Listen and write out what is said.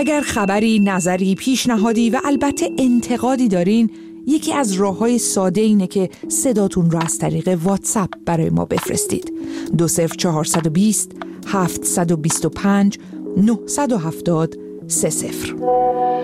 اگر خبری، نظری، پیشنهادی و البته انتقادی دارین، یکی از راه‌های ساده اینه که صداتون رو از طریق واتساپ برای ما بفرستید. 20420 725 970 30.